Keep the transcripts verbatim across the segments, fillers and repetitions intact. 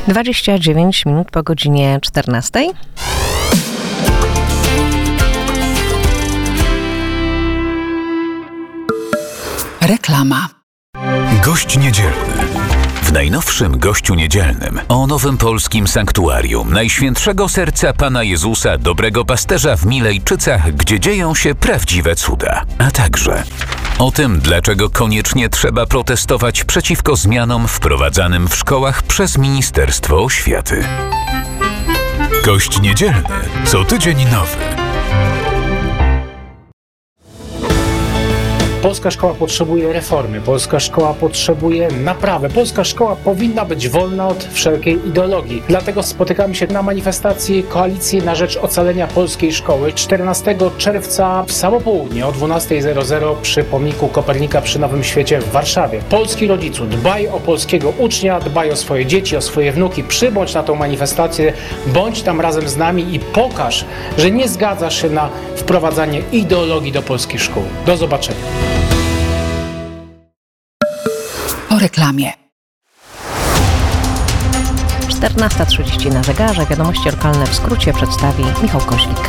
dwadzieścia dziewięć minut po godzinie czternastej. Reklama. Gość niedzielny. W najnowszym Gościu Niedzielnym o nowym polskim sanktuarium Najświętszego Serca Pana Jezusa Dobrego Pasterza w Milejczycach, gdzie dzieją się prawdziwe cuda. A także o tym, dlaczego koniecznie trzeba protestować przeciwko zmianom wprowadzanym w szkołach przez Ministerstwo Oświaty. Gość Niedzielny. Co tydzień nowy. Polska szkoła potrzebuje reformy, polska szkoła potrzebuje naprawy, polska szkoła powinna być wolna od wszelkiej ideologii. Dlatego spotykamy się na manifestacji Koalicji na rzecz ocalenia polskiej szkoły czternastego czerwca w samo południe o dwunasta przy pomniku Kopernika przy Nowym Świecie w Warszawie. Polski rodzicu, dbaj o polskiego ucznia, dbaj o swoje dzieci, o swoje wnuki, przybądź na tą manifestację, bądź tam razem z nami i pokaż, że nie zgadzasz się na wprowadzanie ideologii do polskich szkół. Do zobaczenia. Po reklamie. czternasta trzydzieści na zegarze. Wiadomości lokalne w skrócie przedstawi Michał Koźlik.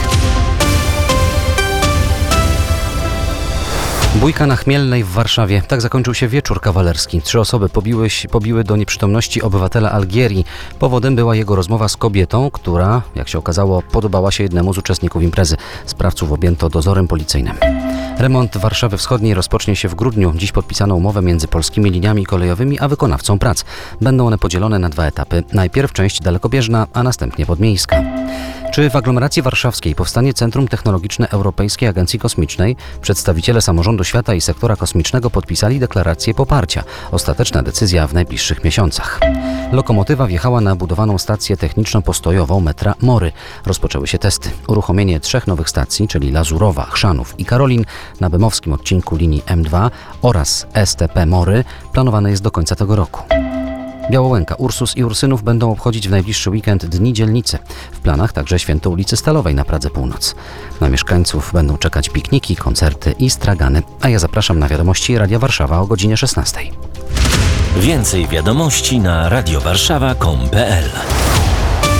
Bójka na Chmielnej w Warszawie. Tak zakończył się wieczór kawalerski. Trzy osoby pobiły, pobiły do nieprzytomności obywatela Algierii. Powodem była jego rozmowa z kobietą, która, jak się okazało, podobała się jednemu z uczestników imprezy. Sprawców objęto dozorem policyjnym. Remont Warszawy Wschodniej rozpocznie się w grudniu. Dziś podpisano umowę między polskimi liniami kolejowymi a wykonawcą prac. Będą one podzielone na dwa etapy. Najpierw część dalekobieżna, a następnie podmiejska. Czy w aglomeracji warszawskiej powstanie Centrum Technologiczne Europejskiej Agencji Kosmicznej? Przedstawiciele samorządu świata i sektora kosmicznego podpisali deklarację poparcia. Ostateczna decyzja w najbliższych miesiącach. Lokomotywa wjechała na budowaną stację techniczno-postojową metra Mory. Rozpoczęły się testy. Uruchomienie trzech nowych stacji, czyli Lazurowa, Chrzanów i Karolin na bemowskim odcinku linii M dwa oraz S T P Mory planowane jest do końca tego roku. Białołęka, Ursus i Ursynów będą obchodzić w najbliższy weekend Dni Dzielnicy. W planach także święto ulicy Stalowej na Pradze Północ. Na mieszkańców będą czekać pikniki, koncerty i stragany. A ja zapraszam na wiadomości Radia Warszawa o godzinie szesnastej. Więcej wiadomości na radiowarszawa kropka com kropka pe el.